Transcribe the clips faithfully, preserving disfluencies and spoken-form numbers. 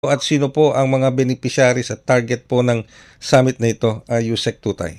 at sino po ang mga beneficiaries at target po ng summit na ito, uh, Yusek Tutay?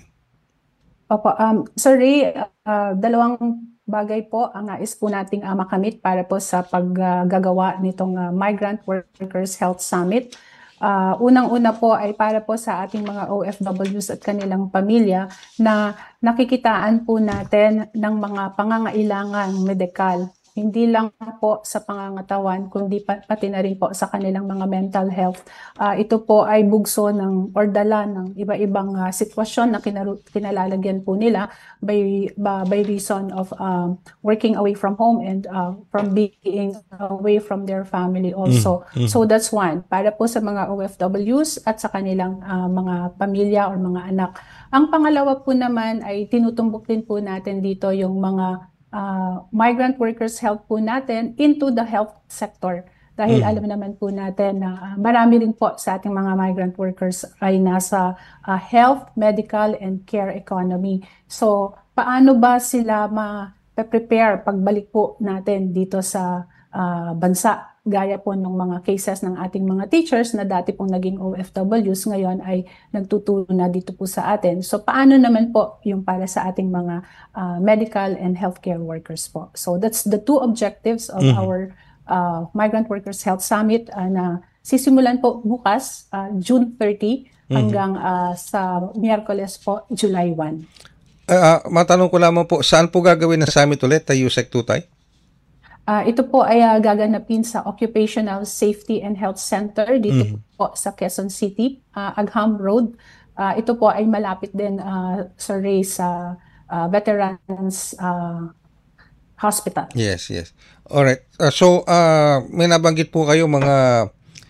Opo, um, Sir Ray, uh, dalawang bagay po ang nais po nating uh, makamit para po sa paggagawa uh, nitong uh, Migrant Workers Health Summit. Uh, Unang-una po ay para po sa ating mga O F Ws at kanilang pamilya na nakikitaan po natin ng mga pangangailangang medikal. Hindi lang po sa pangangatawan, kundi pati na rin po sa kanilang mga mental health. Uh, ito po ay bugso ng or dala ng iba-ibang uh, sitwasyon na kinalalagyan po nila by, by, by reason of um, working away from home and uh, from being away from their family also. Mm, mm. So that's one. Para po sa mga O F Ws at sa kanilang uh, mga pamilya or mga anak. Ang pangalawa po naman ay tinutumbok din po natin dito yung mga Uh, migrant workers health po natin into the health sector. Dahil mm. alam naman po natin na uh, marami rin po sa ating mga migrant workers ay nasa uh, health, medical, and care economy. So, paano ba sila ma-prepare pagbalik po natin dito sa uh, bansa? Gaya po ng mga cases ng ating mga teachers na dati pong naging O F Ws, ngayon ay nagtuturo na dito po sa atin. So, paano naman po yung para sa ating mga uh, medical and healthcare workers po? So, that's the two objectives of mm-hmm. our uh, Migrant Workers Health Summit uh, na sisimulan po bukas, uh, June thirtieth, mm-hmm. hanggang uh, sa Miyerkules po, July first. Uh, matanong ko lamang po, saan po gagawin na summit ulit, Yusek Tutay? Uh, ito po ay uh, gaganapin sa Occupational Safety and Health Center dito mm-hmm. po sa Quezon City, uh, Agham Road. Uh, ito po ay malapit din uh, sa Ray sa uh, Veterans uh, Hospital. Yes, yes. Alright. Uh, so, uh, may nabanggit po kayo mga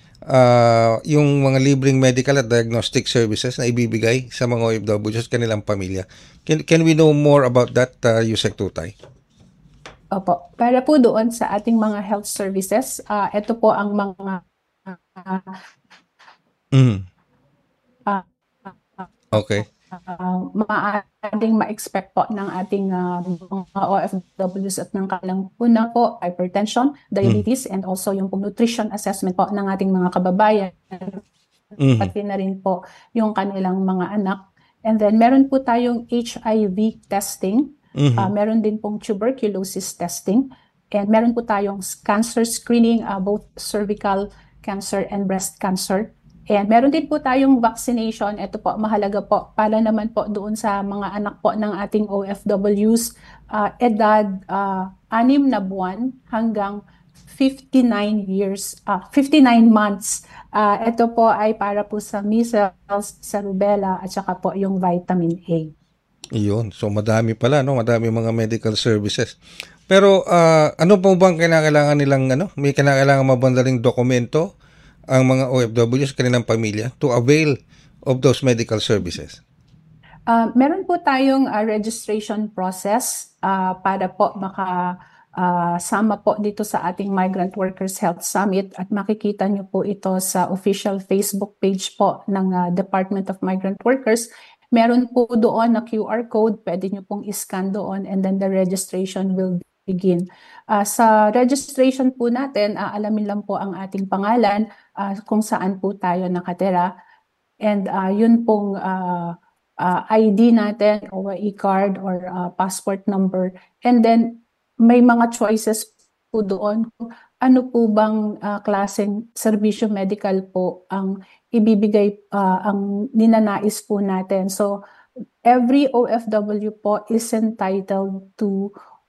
uh, yung mga libreng medical at diagnostic services na ibibigay sa mga O F Ws at kanilang pamilya. Can, can we know more about that, uh, Yusek Tutay? Opo. Para po doon sa ating mga health services, uh, ito po ang mga uh, mm. uh, okay. Uh, maaaring ma-expect po ng ating uh, mga O F Ws at ng kanilang una po, hypertension, diabetes, mm. and also yung nutrition assessment po ng ating mga kababayan, mm. pati na rin po yung kanilang mga anak. And then meron po tayong H I V testing. Mm-hmm. Uh, meron din pong tuberculosis testing, and meron po tayong cancer screening, uh, both cervical cancer and breast cancer. And meron din po tayong vaccination. Ito po, mahalaga po, para naman po doon sa mga anak po ng ating O F Ws, uh, edad uh, anim na buwan hanggang fifty-nine years, uh, fifty-nine months. Uh, ito po ay para po sa measles, sa rubella, at saka po yung vitamin A. Iyon. So, madami pala, no? Madami mga medical services. Pero, uh, ano po bang kailangan nilang, ano? May kailangan mabandaling dokumento ang mga O F Ws, kanilang pamilya, to avail of those medical services? Uh, meron po tayong uh, registration process uh, para po maka uh, sama po dito sa ating Migrant Workers Health Summit, at makikita nyo po ito sa official Facebook page po ng uh, Department of Migrant Workers. Meron po doon na Q R code, pwede nyo pong iscan doon, and then the registration will begin. Uh, sa registration po natin, uh, alamin lang po ang ating pangalan, uh, kung saan po tayo nakatira, and uh, yun pong uh, uh, I D natin, o e-card or uh, passport number. And then may mga choices po doon kung ano po bang uh, klaseng serbisyo medical po ang ibibigay, uh, ang ninanais po natin. So, every O F W po is entitled to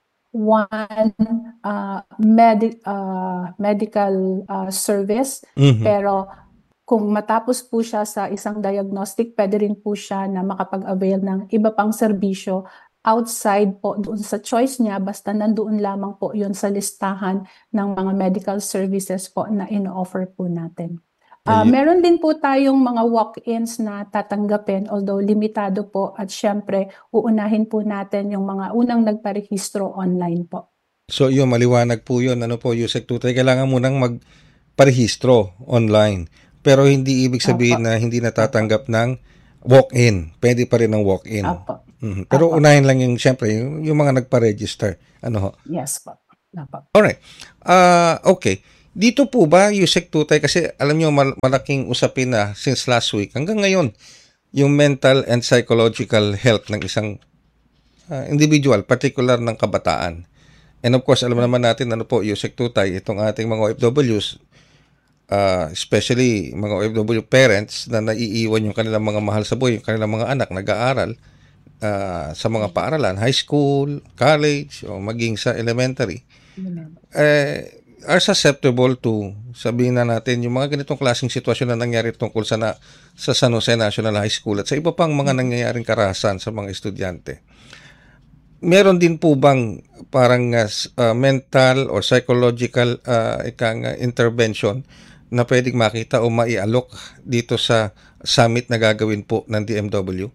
one uh, med- uh, medical uh, service. Mm-hmm. Pero kung matapos po siya sa isang diagnostic, pwede rin po siya na makapag-avail ng iba pang serbisyo outside po doon sa choice niya, basta nandoon lamang po yun sa listahan ng mga medical services po na in-offer po natin. Uh, meron din po tayong mga walk-ins na tatanggapin, although limitado po, at syempre uunahin po natin yung mga unang nagparehistro online po. So yun, maliwanag po yun. Ano po, Yusek Tutay, kailangan munang magparehistro online. Pero hindi ibig sabihin Opo. na hindi natatanggap Opo. ng walk-in. Pwede pa rin ng walk-in. Opo. Mm-hmm. Pero Opo. unahin lang yung, syempre, yung, yung mga nagpa-register. Ano ho? Yes po. Opo. Alright. Uh, okay. Dito po ba, Yusek Tutay, kasi alam nyo, mal- malaking usapin na since last week hanggang ngayon, yung mental and psychological health ng isang ah, individual, particular ng kabataan. And of course, alam naman natin, ano po, Yusek Tutay, itong ating mga O F Ws, ah, especially mga O F W parents na naiiwan yung kanilang mga mahal sa buhay, yung kanilang mga anak nag-aaral ah, sa mga paaralan, high school, college, o maging sa elementary, eh, are susceptible to, sabihin na natin, yung mga ganitong klaseng sitwasyon na nangyari tungkol sa, na, sa San Jose National High School at sa iba pang mga nangyayaring karahasan sa mga estudyante. Meron din po bang parang uh, uh, mental or psychological uh, ikang uh, intervention na pwedeng makita o maialok dito sa summit na gagawin po ng D M W?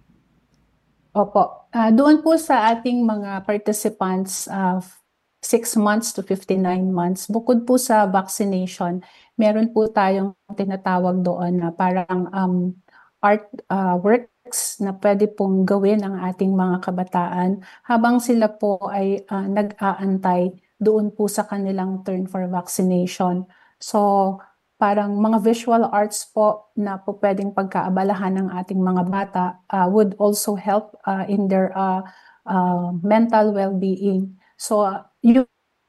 Opo. Ah, doon po sa ating mga participants, uh, six months to fifty-nine months, bukod po sa vaccination, meron po tayong tinatawag doon na parang um, art uh, works na pwede pong gawin ng ating mga kabataan habang sila po ay uh, nag-aantay doon po sa kanilang turn for vaccination. So, parang mga visual arts po na po pwedeng pagkaabalahan ng ating mga bata uh, would also help uh, in their uh, uh, mental well-being. So, uh, yung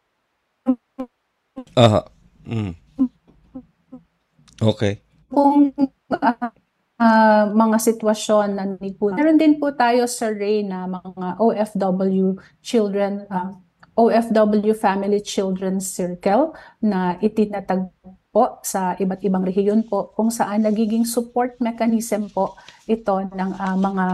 Aha. Mm. Okay. kung uh, uh, mga sitwasyon na need po. Meron din po tayo sa Ray na mga O F W children, uh, O F W Family Children's Circle na itinatag po sa iba't ibang rehiyon po kung saan nagiging support mechanism po ito ng uh, mga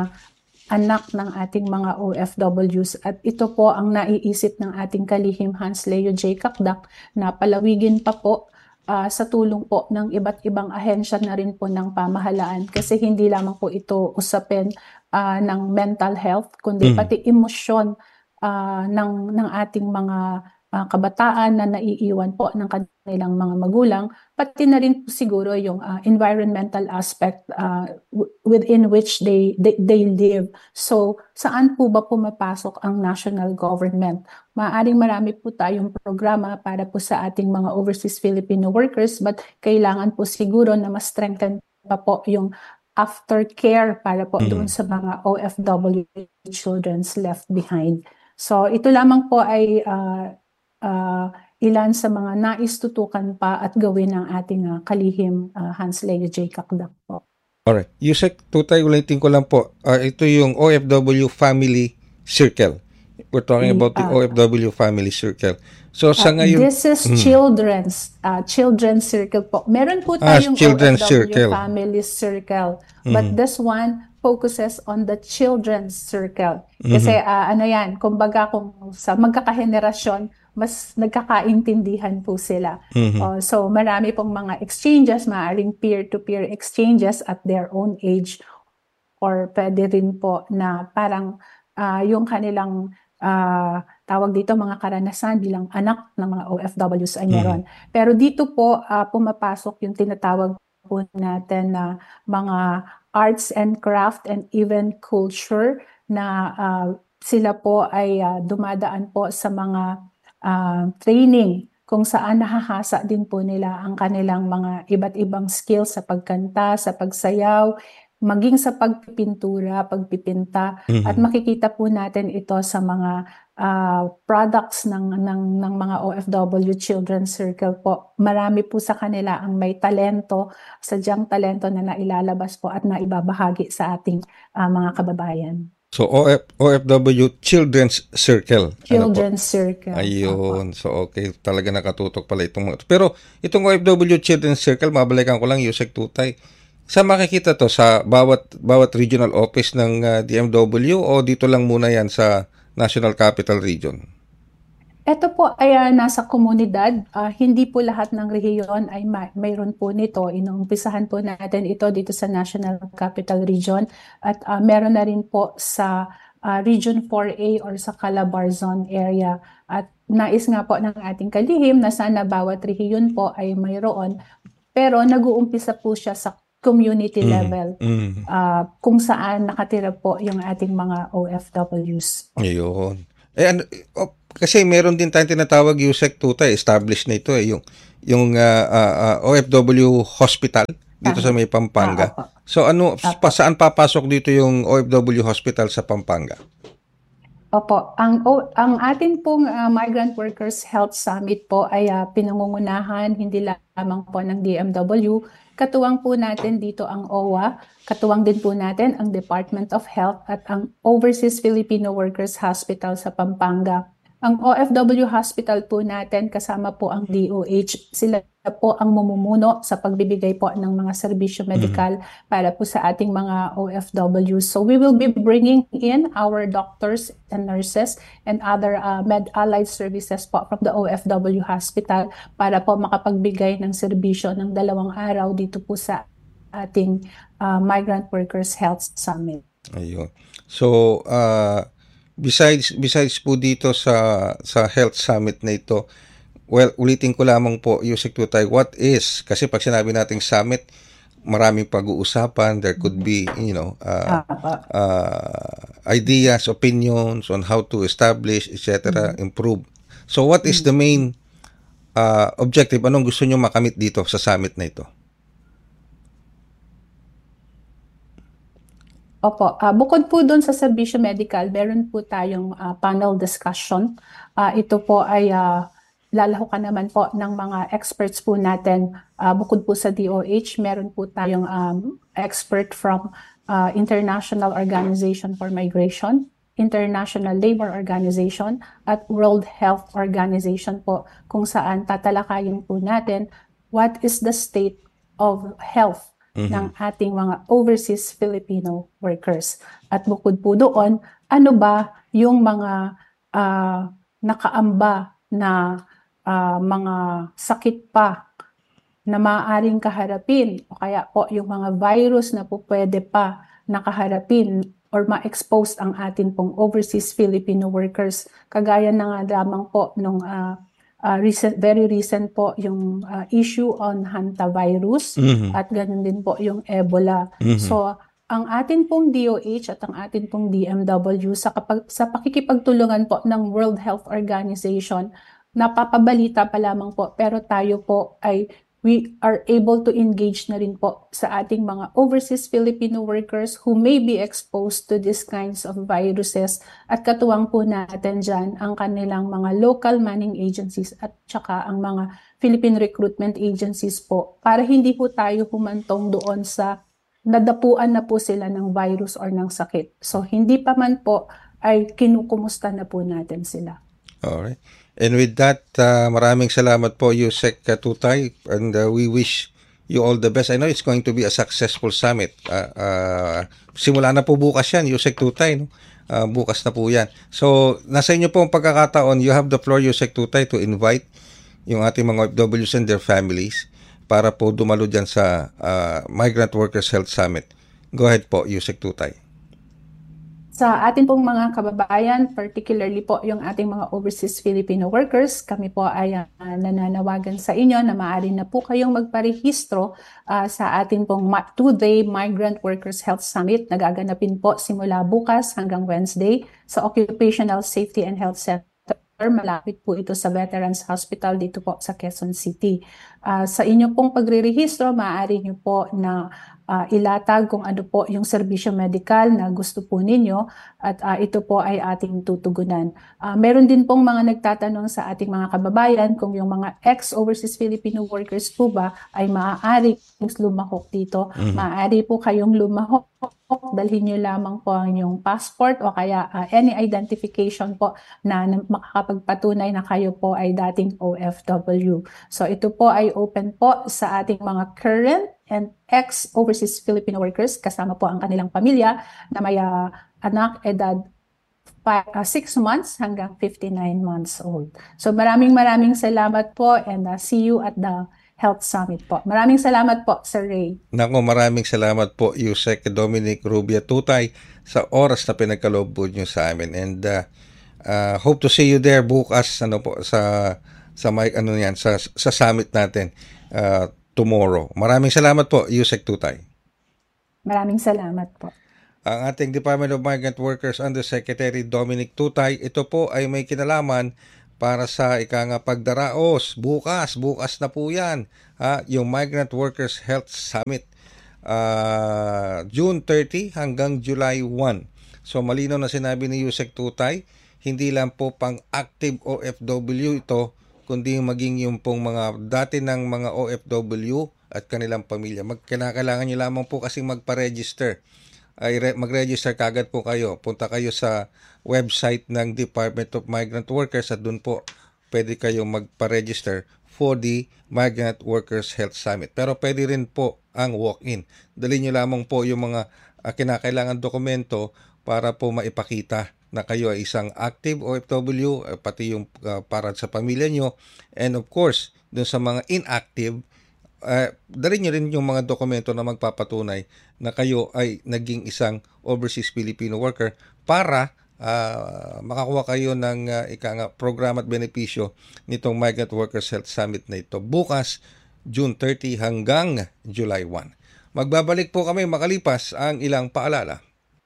anak ng ating mga O F Ws at ito po ang naiisip ng ating kalihim Hans Leo J. Kakdak na palawigin pa po uh, sa tulong po ng iba't ibang ahensya na rin po ng pamahalaan kasi hindi lamang po ito usapin uh, ng mental health kundi Mm. pati emosyon uh, ng, ng ating mga uh, kabataan na naiiwan po ng kanilang mga magulang, pati na rin po siguro yung uh, environmental aspect uh, w- within which they, they they live. So, saan po ba pumapasok ang national government? Maaring marami po tayong programa para po sa ating mga overseas Filipino workers, but kailangan po siguro na mas strengthen pa po yung aftercare para po Mm. doon sa mga O F W children's left behind. So, ito lamang po ay uh, uh, ilan sa mga nais tutukan pa at gawin ng ating uh, kalihim uh, Hans Leo J. Kakdak po. Alright. Yusek Tutay, ulitin ko lang po. Ah, ito yung O F W Family Circle. We're talking about the Ah, O F W Family Circle. So, sa Uh, ngayon... this is children's uh, children's circle po. Meron po Ah, tayong children's O F W circle. family circle. But this one focuses on the children's circle. Kasi uh, ano yan, kumbaga kung sa magkakahenerasyon, mas nagkakaintindihan po sila. Uh, so marami pong mga exchanges, maaaring peer-to-peer exchanges at their own age or pwede rin po na parang ah, yung kanilang ah, tawag dito mga karanasan bilang anak ng mga O F Ws ay meron. Pero dito po ah, pumapasok yung tinatawag po natin na mga arts and craft and even culture na ah, sila po ay ah, dumadaan po sa mga ah, training kung saan nahahasa din po nila ang kanilang mga iba't ibang skills sa pagkanta, sa pagsayaw, maging sa pagpipintura, pagpipinta, at makikita po natin ito sa mga ah, products ng, ng, ng mga O F W Children's Circle po. Marami po sa kanila ang may talento, sadyang talento na nailalabas po at naibabahagi sa ating ah, mga kababayan. So, O F, O F W Children's Circle. Ano po? Children's Circle. Opo. Ayun. So, okay. Talaga nakatutok pala itong mga. Pero, itong O F W Children's Circle, mabalikan ko lang, Yusek Tutay. Sa makikita to sa bawat bawat regional office ng uh, D M W o dito lang muna yan sa National Capital Region? Ito po ay ah, nasa komunidad. Ah, hindi po lahat ng rehiyon ay may, mayroon po nito. Inuumpisahan po natin ito dito sa National Capital Region at ah, meron na rin po sa ah, Region four A or sa Calabarzon area. At nais nga po ng ating kalihim na sana bawat rehiyon po ay mayroon. Pero nag-uumpisa po siya sa community level Mm. ah, kung saan nakatira po yung ating mga O F Ws. Ayun. Eh, ano, oh, kasi meron din tayong tinatawag Yusek Tutay, established na ito eh, yung, yung ah, ah, ah, O F W hospital dito sa Tama. may Ah, Pampanga. opo. So ano Opo. pa, saan papasok dito yung O F W hospital sa Pampanga? Opo, ang o ang atin pong ah, Migrant Workers Health Summit po ay ah, pinangungunahan hindi lamang po ng D M W, katuwang po natin dito ang O W A, katuwang din po natin ang Department of Health at ang Overseas Filipino Workers Hospital sa Pampanga. Ang O F W Hospital po natin kasama po ang D O H, sila po ang mumumuno sa pagbibigay po ng mga serbisyo medikal para po sa ating mga O F W. So we will be bringing in our doctors and nurses and other uh, med allied services po from the O F W hospital para po makapagbigay ng serbisyo ng dalawang araw dito po sa ating uh, Migrant Workers Health Summit. Ayun. So, uh, besides besides po dito sa sa health summit na ito, well, ulitin ko lamang po, Yusek Tutay, what is, kasi pag sinabi nating summit, maraming pag-uusapan, there could be, you know, uh, Ah, uh, ideas, opinions on how to establish, et cetera, improve. So, what is the main uh, objective? Anong gusto nyo makamit dito sa summit na ito? Opo, ah, bukod po doon sa serbisyo medical, meron po tayong ah, panel discussion. Ah, ito po ay ah, lalahukan naman po ng mga experts po natin. Ah, bukod po sa D O H, meron po tayong um, expert from ah, International Organization for Migration, International Labor Organization, at World Health Organization po, kung saan tatalakayin po natin what is the state of health ng ating mga overseas Filipino workers. At bukod po doon, ano ba yung mga ah, nakaamba na ah, mga sakit pa na maaaring kaharapin o kaya po yung mga virus na po pwede pa nakaharapin or ma-expose ang atin pong overseas Filipino workers. Kagaya na nga lamang po nung ah, ah, recent, very recent po yung ah, issue on hantavirus at ganun din po yung Ebola. So, ang atin pong D O H at ang atin pong D M W sa, kapag, sa pakikipagtulungan po ng World Health Organization, napapabalita pa lamang po pero tayo po ay we are able to engage na rin po sa ating mga overseas Filipino workers who may be exposed to these kinds of viruses at katuwang po natin dyan ang kanilang mga local manning agencies at saka ang mga Philippine recruitment agencies po para hindi po tayo humantong doon sa nadapuan na po sila ng virus or ng sakit. So hindi pa man po ay kinukumusta na po natin sila. Alright. And with that, uh, maraming salamat po, Yusek Tutay, and uh, we wish you all the best. I know it's going to be a successful summit. Uh, uh, simula na po bukas yan, Yusek Tutay. No? Uh, bukas na po yan. So, nasa inyo po ang pagkakataon. You have the floor, Yusek Tutay, to invite yung ating mga O F Ws and their families para po dumalo dyan sa uh, Migrant Workers Health Summit. Go ahead po, Yusek Tutay. Sa atin pong mga kababayan, particularly po yung ating mga overseas Filipino workers, kami po ay uh, nananawagan sa inyo na maaari na po kayong magparehistro uh, sa atin pong two-day Migrant Workers Health Summit na gaganapin po simula bukas hanggang Wednesday sa Occupational Safety and Health Center. Malapit po ito sa Veterans Hospital dito po sa Quezon City. Uh, sa inyo pong pagre-rehistro, maaari nyo po na uh, ilatag kung ano po yung serbisyo medical na gusto po ninyo at uh, ito po ay ating tutugunan. Uh, meron din pong mga nagtatanong sa ating mga kababayan kung yung mga ex-overseas Filipino workers po ba ay maaari lumahok dito. Mm-hmm. Maaari po kayong lumahok. Dalhin nyo lamang po ang inyong passport o kaya uh, any identification po na, na makakapagpatunay na kayo po ay dating O F W. So ito po ay open po sa ating mga current and ex-overseas Filipino workers kasama po ang kanilang pamilya na may uh, anak edad six months hanggang fifty-nine months old. So maraming maraming salamat po and uh, see you at the Health Summit po. Maraming salamat po, Sir Ray. Nako, maraming salamat po, Yusek Dominic Rubia Tutay, sa oras na pinagkaloob nyo sa amin. And uh, uh, hope to see you there bukas ano po, sa sa may, ano yan, sa, sa summit natin uh, tomorrow. Maraming salamat po, Yusek Tutay. Maraming salamat po. Ang ating Department of Migrant Workers Undersecretary Dominic Tutay, ito po ay may kinalaman para sa ika nga pagdaraos. Bukas, bukas na po yan. Ha? Yung Migrant Workers Health Summit. Uh, June thirty hanggang July first. So malinaw na sinabi ni Yusek Tutay, hindi lang po pang active O F W ito, kundi maging yung pong mga dati ng mga O F W at kanilang pamilya. Magkailangan nyo lamang po kasing magpa-register. Ay re- mag-register kagad po kayo. Punta kayo sa website ng Department of Migrant Workers at doon po pwede kayo magpa-register for the Migrant Workers Health Summit. Pero pwede rin po ang walk-in. Dali nyo lamang po yung mga uh, kinakailangan dokumento para po maipakita na kayo ay isang active O F W, uh, pati yung uh, para sa pamilya nyo. And of course, dun sa mga inactive, uh, dali nyo rin yung mga dokumento na magpapatunay na kayo ay naging isang overseas Filipino worker para uh, makakuha kayo ng uh, ika nga programa at benepisyo nitong Migrant Workers Health Summit na ito. Bukas, June thirty hanggang July first. Magbabalik po kami makalipas ang ilang paalala.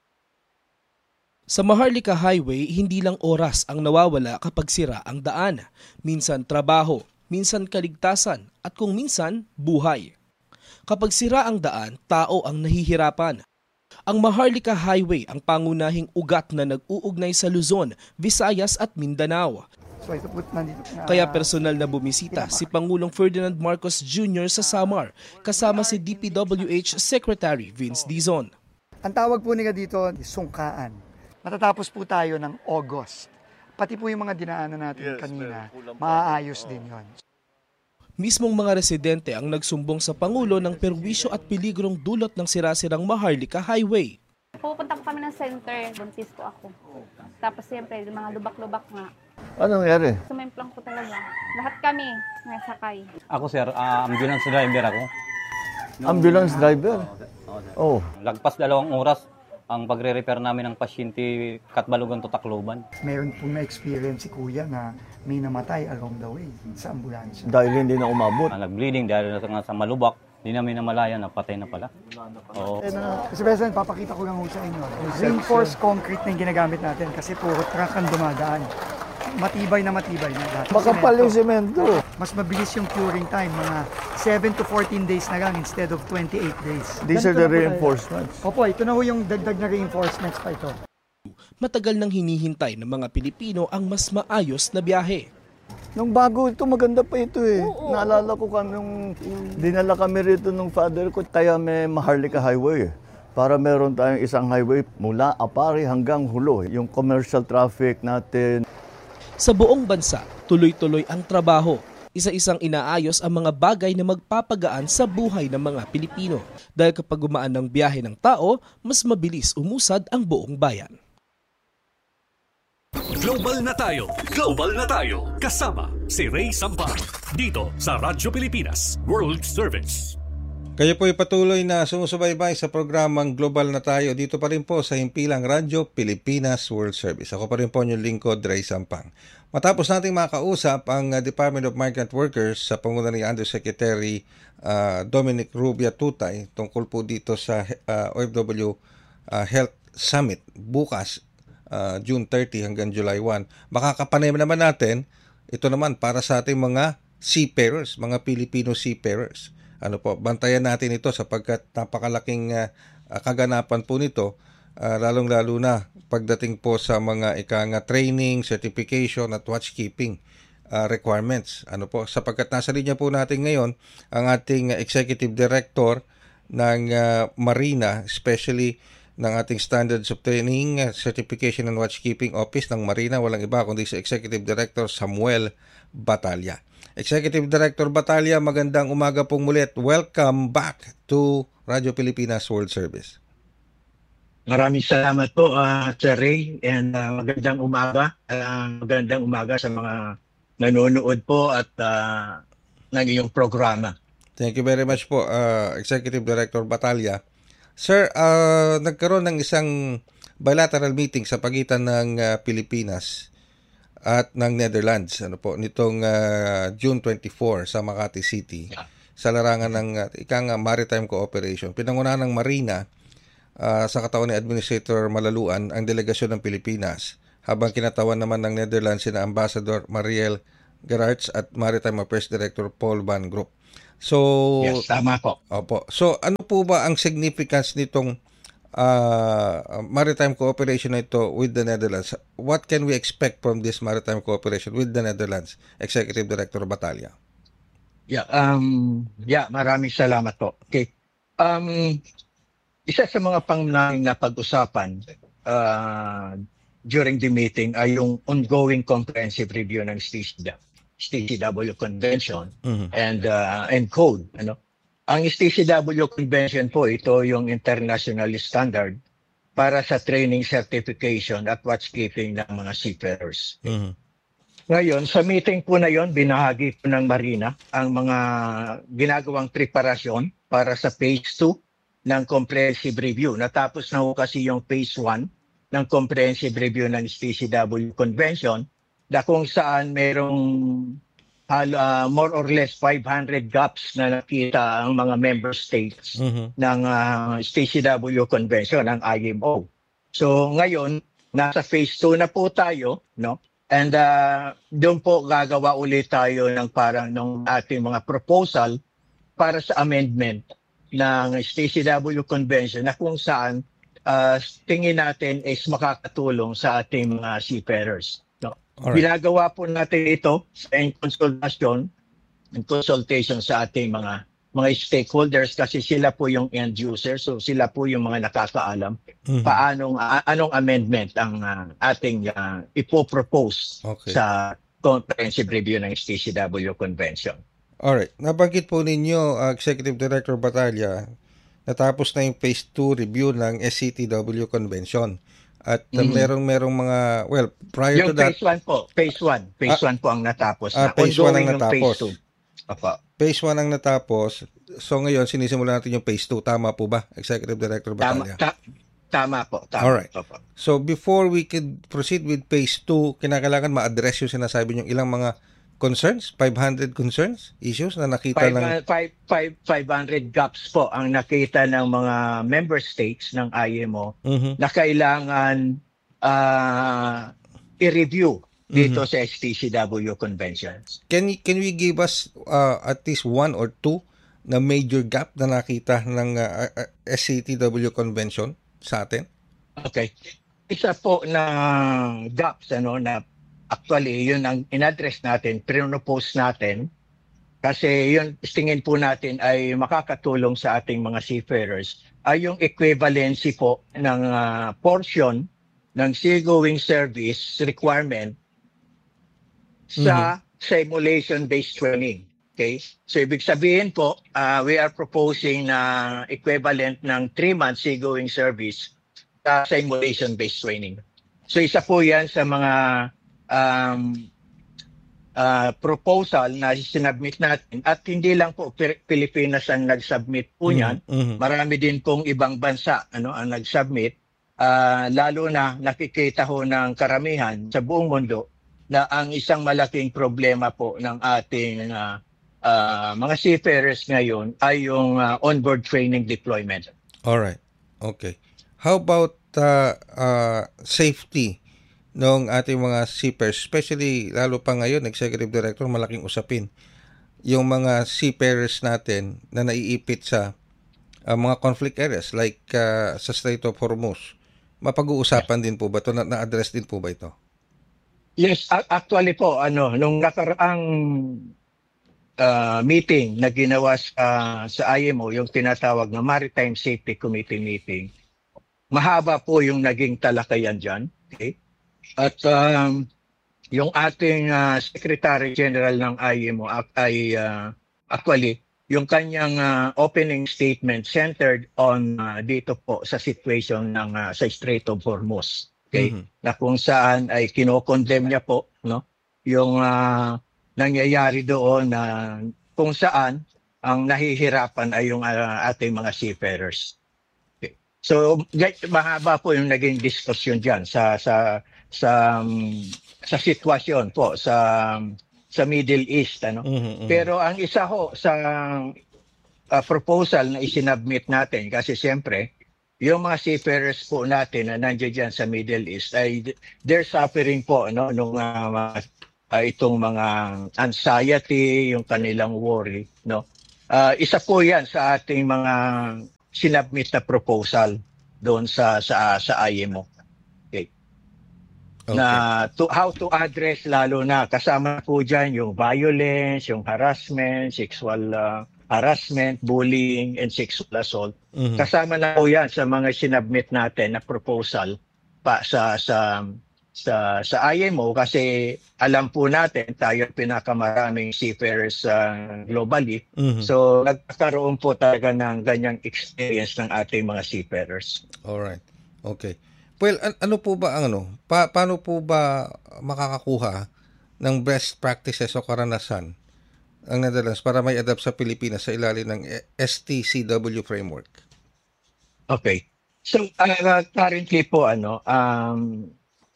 Sa Maharlika Highway, hindi lang oras ang nawawala kapag sira ang daan. Minsan trabaho, minsan kaligtasan, at kung minsan, buhay. Kapag sira ang daan, tao ang nahihirapan. Ang Maharlika Highway ang pangunahing ugat na nag-uugnay sa Luzon, Visayas at Mindanao. So, ito po, nandito, uh, Kaya personal na bumisita si Pangulong Ferdinand Marcos Junior sa Samar, kasama si D P W H Secretary Vince Dizon. Ang tawag po nila dito, sungkaan. Matatapos po tayo ng August. Pati po yung mga dinaanan natin yes, kanina, maaayos din yon. Mismong mga residente ang nagsumbong sa Pangulo ng perwisyo at peligrong dulot ng sirasirang Maharlika Highway. Pupunta po kami ng center, buntis po ako. Tapos siyempre, mga lubak-lubak nga. Ano nangyari? Sumemplang po talaga. Lahat kami nasakay. Ako sir, uh, ambulance driver ako. Ambulance driver? Oh. Lagpas dalawang oras ang pagre-repair namin ng pasyente Katbalogan to Tacloban. Meron pong na-experience si Kuya na may namatay along the way sa ambulansya. Dahil hindi na umabot. Uh, nag-bleeding dahil na sa malubak. Hindi namin namalayan na patay na pala. Oo. Kasi President, papakita ko lang ho sa inyo. Reinforced concrete na yung ginagamit natin kasi puro truck ang dumadaan. Matibay na matibay na. Makapal yung semento. Mas mabilis yung curing time, mga seven to fourteen days na lang instead of twenty-eight days. These are the reinforcements. Opo, ito na ho yung dagdag na reinforcements pa ito. Matagal nang hinihintay ng mga Pilipino ang mas maayos na biyahe. Nung bago ito, maganda pa ito eh. Oo, naalala ko kami nung dinala kami rito nung father ko, kaya may Maharlika Highway. Para meron tayong isang highway mula Apari hanggang Hulo. Yung commercial traffic natin. Sa buong bansa, tuloy-tuloy ang trabaho. Isa-isang inaayos ang mga bagay na magpapagaan sa buhay ng mga Pilipino. Dahil kapag gumaan ng biyahe ng tao, mas mabilis umusad ang buong bayan. Global na tayo, global na tayo. Kasama si Ray Sampar dito sa Radyo Pilipinas World Service. Kayo po ay patuloy na sumusubaybay sa programang Global na Tayo dito pa rin po sa Himpilang Radyo Pilipinas World Service. Ako pa rin po yung lingkod, Ray Sampang. Matapos nating makausap ang uh, Department of Migrant Workers sa pangunan ni Undersecretary uh, Dominic Rubia Tutay tungkol po dito sa uh, O F W uh, Health Summit bukas, uh, June thirty hanggang July first. Makakapanay naman natin, ito naman para sa ating mga seafarers, mga Filipino seafarers. Ano po, bantayan natin ito sapagkat napakalaking uh, kaganapan po nito, uh, lalong-lalo na pagdating po sa mga ikang training, certification at watchkeeping uh, requirements. Ano po, sapagkat nasa linya po natin ngayon ang ating Executive Director ng uh, Marina, especially ng ating Standards of Training, Certification and Watchkeeping Office ng Marina, walang iba kundi si Executive Director Samuel Batalya. Executive Director Batalya, magandang umaga pong mulit. Welcome back to Radyo Pilipinas World Service. Maraming salamat po, uh, Sir Ray, and uh, magandang umaga. Uh, magandang umaga sa mga nanonood po at uh, ng iyong programa. Thank you very much po, uh, Executive Director Batalya. Sir, uh, nagkaroon ng isang bilateral meeting sa pagitan ng uh, Pilipinas at ng Netherlands, ano po, nitong uh, June twenty-fourth sa Makati City, yeah, sa larangan ng uh, ikang uh, maritime cooperation. Pinangunahan ng Marina uh, sa katawan ni Administrator Malaluan ang delegasyon ng Pilipinas habang kinatawan naman ng Netherlands sina Ambassador Mariel Gerards at Maritime Affairs Director Paul Van Group. So, Yes, tama po. opo. So, ano po ba ang significance nitong uh, maritime cooperation na ito with the Netherlands? What can we expect from this maritime cooperation with the Netherlands, Executive Director Batalya? Yeah, um, yeah, maraming salamat po. Okay. Um, isa sa mga pangunahing na pag-usapan uh, during the meeting ay yung ongoing comprehensive review ng C C W Convention Mhm. and uh, and code. Ano? Ang C C W Convention po, ito yung international standard para sa training, certification at watchkeeping ng mga seafarers. Mhm. Ngayon, sa meeting po na yon, binahagi po ng Marina ang mga ginagawang preparasyon para sa phase two ng comprehensive review. Natapos na po kasi yung phase one ng comprehensive review ng C C W Convention na kung saan merong uh, more or less five hundred gaps na nakita ang mga member states Mhm. ng uh, C C W Convention, ng I M O. So ngayon, nasa phase two na po tayo, no? And uh, doon po gagawa ulit tayo ng parang ng ating mga proposal para sa amendment ng C C W Convention na kung saan uh, tingin natin is makakatulong sa ating mga seafarers. No? Alright. Ginagawa po natin ito sa consultation and consultation sa ating mga mga stakeholders kasi sila po yung end user, so sila po yung mga nakakaalam Mhm. paanong a- anong amendment ang uh, ating uh, ipopropose Okay. sa comprehensive review ng C C W Convention. Alright. Nabanggit po ninyo, uh, Executive Director Batalya, natapos na yung phase two review ng S C T W Convention. At uh, Mhm. merong merong mga, well, prior Yung to that, phase one po, phase one, phase one po ang natapos. ah, na. phase one ang Ongoing yung natapos. phase two. Opo. phase one ang natapos. So ngayon, sinisimulan natin yung phase two. Tama po ba, Executive Director Tama, Batalya? ta- tama po. Tama. Alright. Opo. So before we could proceed with phase two, kinakailangan ma-address yung sinasabi niyong ilang mga concerns, five hundred concerns, issues na nakita Five, ng... uh, five, five, five hundred gaps po ang nakita ng mga member states ng I M O Mhm. na kailangan uh, i-review dito sa S T C W Conventions. Can y- can we give us uh, at least one or two na major gap na nakita ng uh, uh, S C T W Convention sa atin? Okay. Isa po na gaps ano na actually yun ang in-address natin, pinopose natin kasi yun tingin po natin ay makakatulong sa ating mga seafarers ay yung equivalency po ng uh, portion ng seagoing service requirement sa simulation-based training. Okay? So ibig sabihin po, uh, we are proposing na equivalent ng three months seagoing service sa simulation-based training. So isa po yan sa mga um, uh, proposal na sinubmit natin at hindi lang po Pil- Pilipinas ang nag-submit po niyan. Mhm. Marami din pong ibang bansa ano ang nag-submit. Uh, lalo na nakikita ho ng karamihan sa buong mundo na ang isang malaking problema po ng ating uh, uh, mga seafarers ngayon ay yung uh, onboard training deployment. Alright. Okay. How about uh, uh, safety ng ating mga seafarers, especially lalo pa ngayon, Executive Director, malaking usapin. Yung mga seafarers natin na naiipit sa uh, mga conflict areas like uh, sa Strait of Hormuz. Mapag-uusapan din po ba ito? Na- na-address din po ba ito? Yes, a- actually po, ano, nung nakaraang uh, meeting na ginawa sa, sa I M O, yung tinatawag na Maritime Safety Committee meeting, mahaba po yung naging talakayan dyan. Okay? At um, yung ating uh, Secretary General ng I M O ay uh, actually, yung kanyang uh, opening statement centered on uh, dito po sa situation ng uh, sa Strait of Hormuz. Okay? Mhm. Na kung saan ay kinokondemn niya po no yung uh, nangyayari doon na kung saan ang nahihirapan ay yung uh, ating mga seafarers. Okay. So g- mahaba po yung naging discussion diyan sa sa sa um, sa sitwasyon po sa sa Middle East ano. Mhm, mhm. Pero ang isa ho sa uh, proposal na isinubmit natin kasi siyempre yung mga seafarers po natin na nandiyan dyan sa Middle East ay they're suffering po no nung uh, mga, uh, itong mga anxiety, yung kanilang worry, no. Uh, isa po 'yan sa ating mga sinubmit na proposal doon sa sa sa I M O. Okay. Okay. Na to, how to address lalo na kasama po dyan yung violence, yung harassment, sexual uh, harassment, bullying, and sexual assault. Mhm. Kasama na po yan sa mga sinubmit natin na proposal pa sa sa sa sa I M O kasi alam po natin tayo pinakamaraming seafarers uh, globally. Mhm. So nagkakaroon po talaga ng ganyang experience ng ating mga seafarers. Alright. Okay. Well, an- ano po ba ang ano? Pa- paano po ba makakakuha ng best practices o karanasan ang Netherlands para may adapt sa Pilipinas sa ilalim ng S T C W framework? Okay. So uh, currently po ano um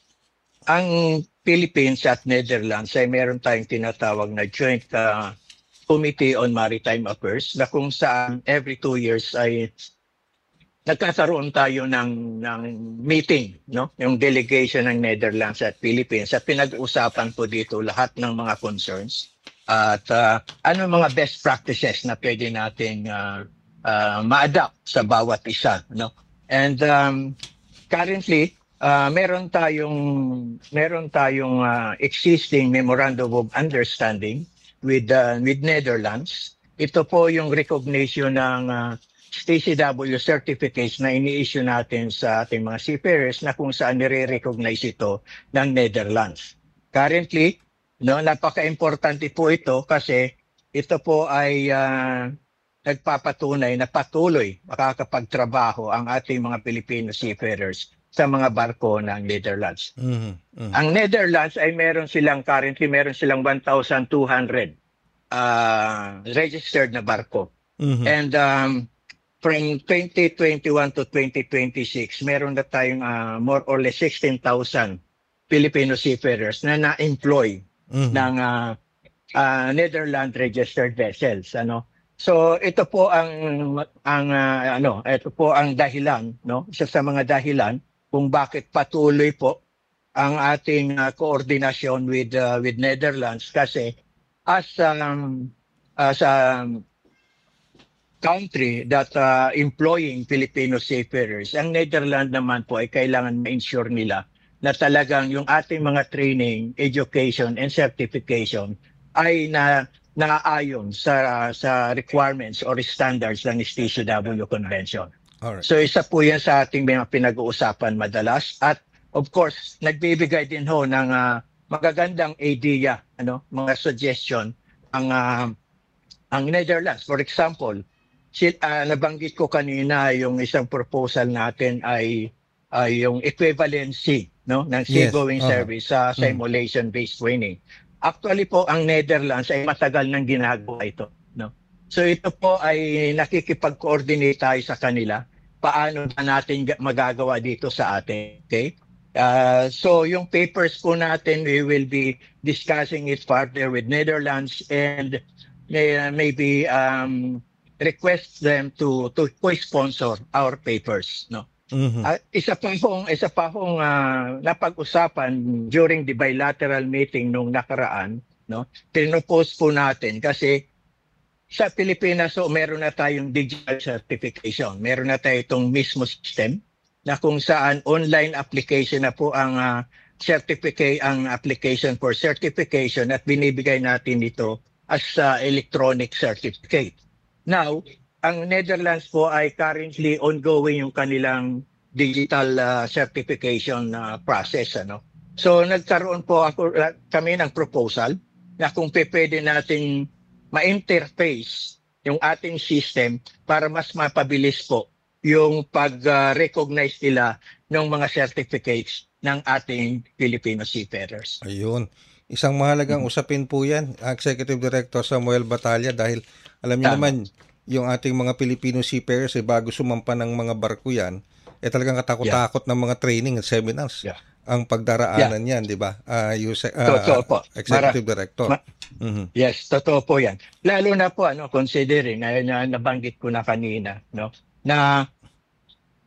ang Philippines at Netherlands ay meron tayong tinatawag na Joint uh, Committee on Maritime Affairs na kung saan every two years ay nagkakaroon tayo ng ng meeting, no? Yung delegation ng Netherlands at Philippines at pinag-uusapan po dito lahat ng mga concerns at uh, ano mga best practices na pwede nating uh, uh, ma-adapt sa bawat isa, no? And um, currently uh, meron tayong meron tayong uh, existing memorandum of understanding with uh, with Netherlands. Ito po yung recognition ng uh, S T C W certificates na ini-issue natin sa ating mga seafarers na kung saan nire-recognize ito ng Netherlands. Currently, no, napaka-importante po ito kasi ito po ay uh, nagpapatunay na patuloy makakapagtrabaho ang ating mga Filipino seafarers sa mga barko ng Netherlands. Mhm. Mhm. Ang Netherlands ay meron silang currently meron silang one thousand two hundred uh, registered na barko. Mhm. And um, from twenty twenty-one to twenty twenty-six, meron na tayong uh, more or less sixteen thousand Filipino seafarers na na-employ Mhm. ng uh, uh, Netherlands registered vessels, ano. So ito po ang ang uh, ano, ito po ang dahilan, no? Isa sa mga dahilan kung bakit patuloy po ang ating uh, koordinasyon with uh, with Netherlands kasi as um, as um, country that uh, employing Filipino seafarers, ang Netherlands naman po ay kailangan ma-ensure nila na talagang yung ating mga training, education, and certification ay na naayon sa sa requirements or standards ng S T C W Convention. Alright. So isa po yan sa ating mga pinag-uusapan madalas at of course nagbibigay din ho ng uh, magagandang idea, ano, mga suggestion ang uh, ang Netherlands. For example, si, uh, nabanggit ko kanina yung isang proposal natin ay ay yung equivalency, no, ng Yes, seagoing uh-huh. service sa simulation-based training. Actually po ang Netherlands ay matagal nang ginagawa ito, no. So ito po ay nakikipag-coordinate tayo sa kanila. Paano ba natin magagawa dito sa atin? Okay? Uh, so yung papers po natin, we will be discussing it further with Netherlands and may, uh, maybe um, request them to to co-sponsor our papers, no. Mhm. At isa pa hong isa pa hong uh, napag-usapan during the bilateral meeting nung nakaraan, no. Tinopose po natin kasi sa Pilipinas so meron na tayong digital certification. Meron na tayo itong mismo system na kung saan online application na po ang uh, certificate ang application for certification at binibigay natin ito as uh, electronic certificate. Now, ang Netherlands po ay currently ongoing yung kanilang digital uh, certification uh, process, ano. So nagkaroon po ako uh, kami ng proposal na kung pwede nating ma-interface yung ating system para mas mapabilis po yung pag-recognize uh, nila ng mga certificates ng ating Filipino seafarers. Ayun. Isang mahalagang usapin po yan, Executive Director Samuel Batalla, dahil alam niyo Tama. naman, yung ating mga Filipino seafarers, eh, bago sumampa ng mga barko yan, eh talagang katakot-takot ng mga training at seminars. Yeah. Ang pagdaraanan yan, di ba? Uh, Yuse- uh, Totoo po. Executive Mara- Director. Ma- Mhm. Yes, totoo po 'yan. Lalo na po ano, considering na, na nabanggit ko na kanina, no, na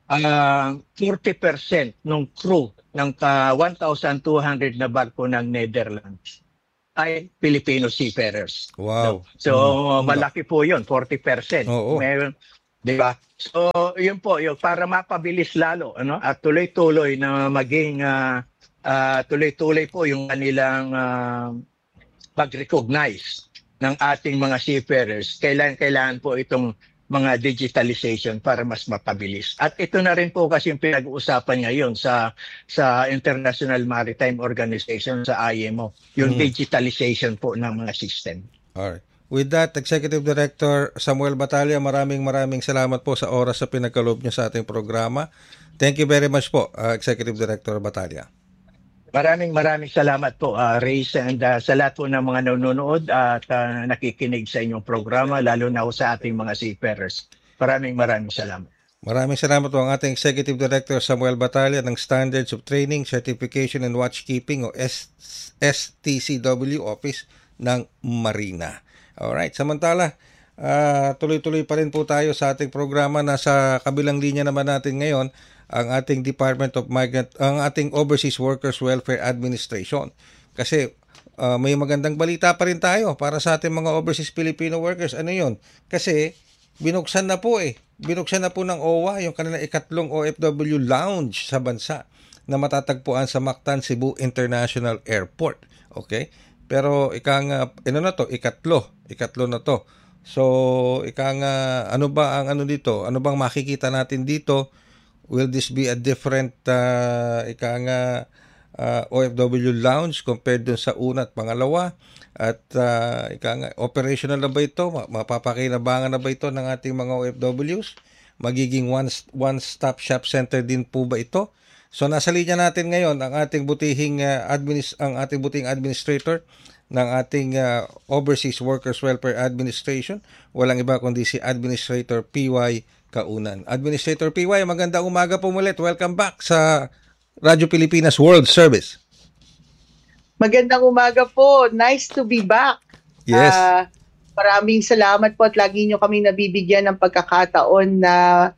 uh, forty percent ng crew ng uh, one thousand two hundred na barko ng Netherlands ay Filipino seafarers. Wow. So, Mm. malaki po yun, forty percent. Oo. Meron, di ba? So, yun po, yun, para mapabilis lalo, ano, at tuloy-tuloy na maging, uh, uh, tuloy-tuloy po yung kanilang uh, pag-recognize ng ating mga seafarers. Kailangan, kailangan po itong mga digitalization para mas mapabilis. At ito na rin po kasi yung pinag-uusapan ngayon sa sa International Maritime Organization, sa I M O, yung Mm. digitalization po ng mga system. Alright. With that, Executive Director Samuel Batalla, maraming maraming salamat po sa oras sa pinagkaloob niyo sa ating programa. Thank you very much po, uh, Executive Director Batalla. Maraming maraming salamat po, uh, Reyes, and uh, sa lahat po ng mga nanonood at uh, nakikinig sa inyong programa, lalo na po sa ating mga seafarers. Maraming maraming salamat. Maraming salamat po ang ating Executive Director Samuel Batalla ng Standards of Training, Certification and Watchkeeping o S T C W Office ng Marina. Alright, samantala, uh, tuloy-tuloy pa rin po tayo sa ating programa. Nasa kabilang linya naman natin ngayon ang ating Department of Migrant, ang ating Overseas Workers Welfare Administration. Kasi uh, may magandang balita pa rin tayo para sa ating mga overseas Filipino workers. Ano yun? Kasi binuksan na po eh. Binuksan na po ng O W A yung kanilang ikatlong O F W lounge sa bansa na matatagpuan sa Mactan, Cebu International Airport. Okay? Pero ikang, uh, ano na to? Ikatlo. Ikatlo na to. So, ikang, uh, ano ba ang ano dito? Ano bang makikita natin dito? Will this be a different uh, ika nga uh, O F W lounge compared dun sa una at pangalawa? At uh, ika nga, operational na ba ito? Mapapakinabangan na ba ito ng ating mga O F Ws? Magiging one, one-stop shop center din po ba ito? So nasa linya natin ngayon ang ating butihing uh, administ ang ating butihing administrator ng ating uh, Overseas Workers Welfare Administration. Walang iba kundi si Administrator P Y Kaunan. Administrator P Y, magandang umaga po mulit. Welcome back sa Radyo Pilipinas World Service. Magandang umaga po. Nice to be back. Yes. Uh, maraming salamat po at lagi nyo kami nabibigyan ng pagkakataon na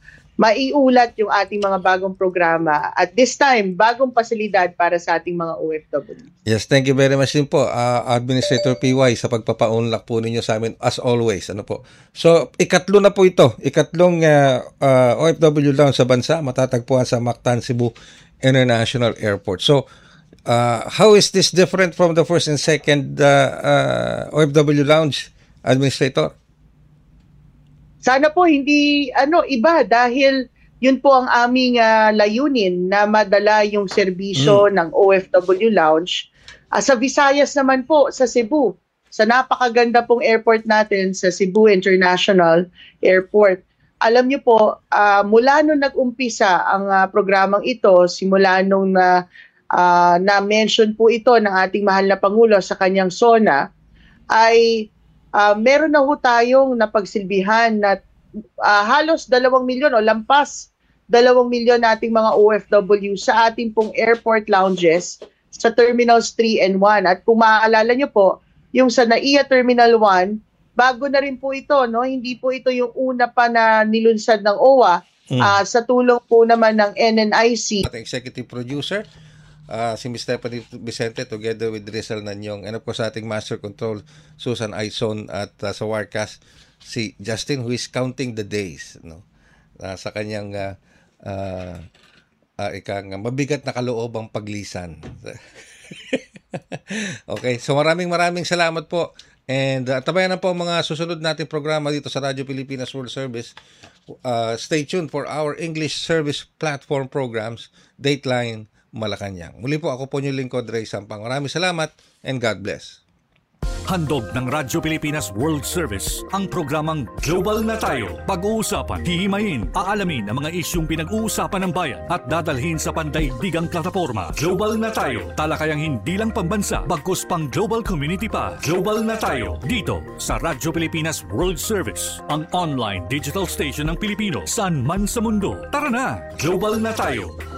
maiulat yung ating mga bagong programa. At this time, bagong pasilidad para sa ating mga O F W. Yes, thank you very much din po, uh, Administrator P Y, sa pagpapaunlak po ninyo sa amin as always. Ano po? So, ikatlo na po ito. Ikatlong uh, uh, O F W lounge sa bansa, matatagpuan sa Mactan, Cebu International Airport. So, uh, how is this different from the first and second uh, uh, O F W lounge, Administrator? Sana po hindi ano iba dahil yun po ang aming uh, layunin na madala yung serbisyo mm. ng O F W Lounge. Uh, sa Visayas naman po, sa Cebu, sa napakaganda pong airport natin sa Cebu International Airport. Alam niyo po, uh, mula nung nag-umpisa ang uh, programang ito, simula nung na, uh, na-mention po ito ng ating mahal na Pangulo sa kanyang SONA, ay Uh, meron na ho tayong napagsilbihan na uh, halos dalawang milyon o lampas dalawang milyon nating mga O F W sa ating pong airport lounges sa Terminals three and one. At kung maaalala nyo po, yung sa N A I A Terminal one, bago na rin po ito, no? Hindi po ito yung una pa na nilunsad ng O W A mm. uh, sa tulong po naman ng N N I C. Ating executive producer, Uh, si Miz Stephanie Vicente together with Rizal Nanyong, and of course ating Master Control Susan Aison, at uh, sa Warcast si Justin, who is counting the days, no? Uh, sa kanyang uh, uh, uh, ikang mabigat na kaloobang paglisan. Okay, so maraming maraming salamat po, and uh, tabayan na po ang mga susunod nating programa dito sa Radyo Pilipinas World Service. Uh, stay tuned for our English Service Platform programs, Dateline Malacanang. Muli po, ako po yung lingkod, Ray Sampang. Maraming salamat and God bless. Handog ng Radyo Pilipinas World Service ang programang Global na Tayo. Pag-uusapan, hihimayin, aalamin ang mga isyong pinag-uusapan ng bayan at dadalhin sa pandaigdigang plataforma. Global na Tayo, talakayang hindi lang pambansa, bagkus pang global community pa. Global na Tayo, dito sa Radyo Pilipinas World Service, ang online digital station ng Pilipino saan man sa mundo. Tara na, Global na Tayo.